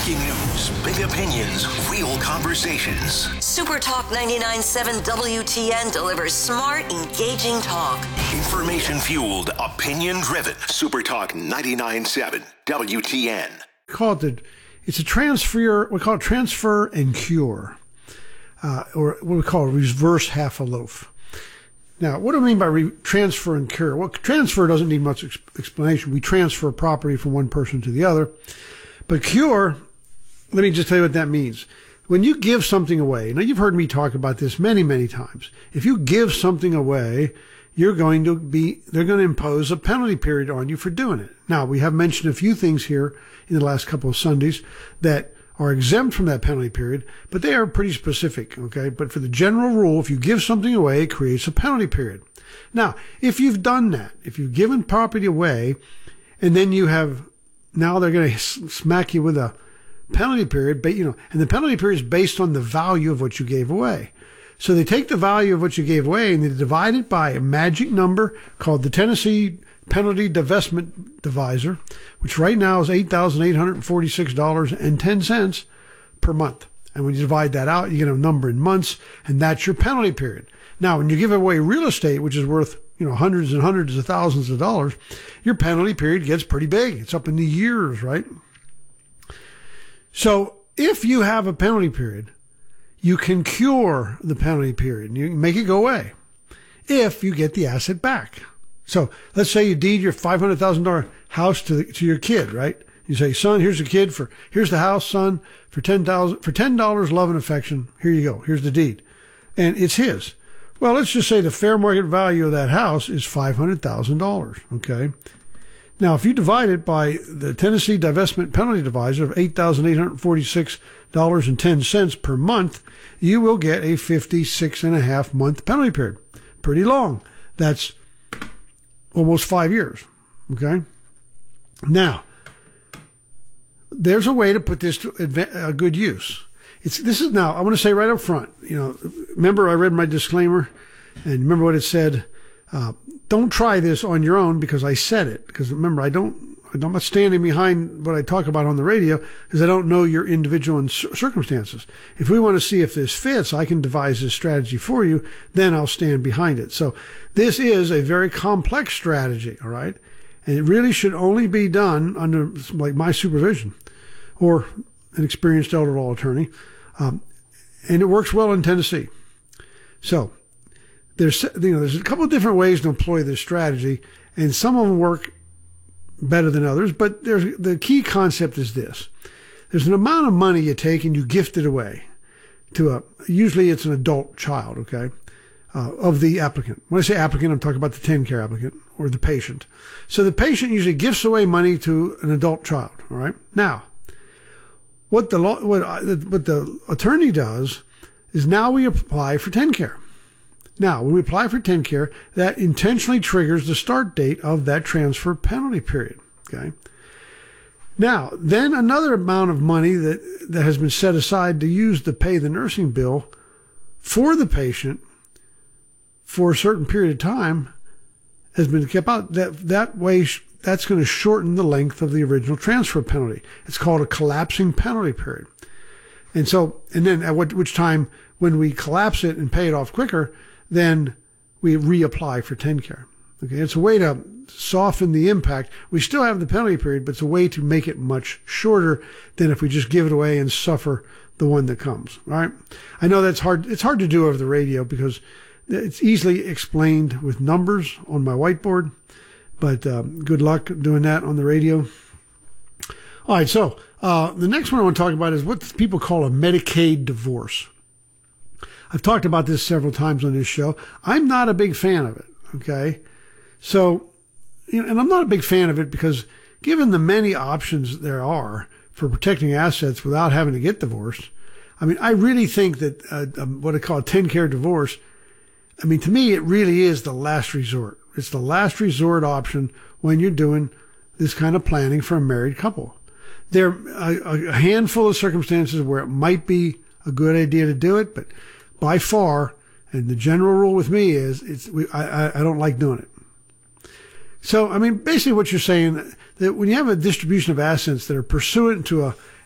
Breaking news, big opinions, real conversations. Super Talk 99.7 WTN delivers smart, engaging talk. Information-fueled, opinion-driven. Super Talk 99.7 WTN. It's a transfer. We call it transfer and cure, or what we call reverse half a loaf. Now, what do I mean by transfer and cure? Well, transfer doesn't need much explanation. We transfer property from one person to the other. But cure, let me just tell you what that means. When you give something away, now you've heard me talk about this many, many times. If you give something away, they're going to impose a penalty period on you for doing it. Now, we have mentioned a few things here in the last couple of Sundays that are exempt from that penalty period, but they are pretty specific, okay? But for the general rule, if you give something away, it creates a penalty period. Now, if you've done that, if you've given property away, and then now they're going to smack you with a penalty period, but and the penalty period is based on the value of what you gave away. So they take the value of what you gave away and they divide it by a magic number called the Tennessee Penalty Divestment Divisor, which right now is $8,846.10 per month. And when you divide that out, you get a number in months, and that's your penalty period. Now, when you give away real estate, which is worth hundreds and hundreds of thousands of dollars, your penalty period gets pretty big. It's up in the years, right? So if you have a penalty period, you can cure the penalty period. You can make it go away if you get the asset back. So let's say you deed your $500,000 house to your kid, right? You say, son, here's the house, son, for $10, love and affection. Here you go. Here's the deed. And it's his. Well, let's just say the fair market value of that house is $500,000. Okay. Now, if you divide it by the Tennessee Divestment Penalty Divisor of $8,846.10 per month, you will get a 56.5 month penalty period. Pretty long. That's almost 5 years. Okay. Now, there's a way to put this to a good use. Now, I want to say right up front, remember I read my disclaimer and remember what it said. Don't try this on your own because I said it. Because remember, I'm not standing behind what I talk about on the radio because I don't know your individual circumstances. If we want to see if this fits, I can devise this strategy for you. Then I'll stand behind it. So this is a very complex strategy, all right? And it really should only be done under like my supervision or an experienced elder law attorney. And it works well in Tennessee. So there's a couple of different ways to employ this strategy, and some of them work better than others, but the key concept is this. There's an amount of money you take and you gift it away to usually it's an adult child, okay, of the applicant. When I say applicant, I'm talking about the TennCare applicant or the patient. So the patient usually gifts away money to an adult child, all right? Now, what the attorney does is now we apply for TennCare. Now, when we apply for TennCare, that intentionally triggers the start date of that transfer penalty period, okay? Now, then another amount of money that has been set aside to pay the nursing bill for the patient for a certain period of time has been kept out. That way, that's going to shorten the length of the original transfer penalty. It's called a collapsing penalty period. And then at which time, when we collapse it and pay it off quicker, then we reapply for TennCare. Okay, it's a way to soften the impact. We still have the penalty period, but it's a way to make it much shorter than if we just give it away and suffer the one that comes. All right. I know that's hard. It's hard to do over the radio because it's easily explained with numbers on my whiteboard, but good luck doing that on the radio. All right. So the next one I want to talk about is what people call a Medicaid divorce. I've talked about this several times on this show. I'm not a big fan of it, okay? So, and I'm not a big fan of it because given the many options there are for protecting assets without having to get divorced, I really think that what I call a TennCare divorce, to me, it really is the last resort. It's the last resort option when you're doing this kind of planning for a married couple. There are a handful of circumstances where it might be a good idea to do it, but by far, and the general rule with me is I don't like doing it. So, basically what you're saying, that when you have a distribution of assets that are pursuant to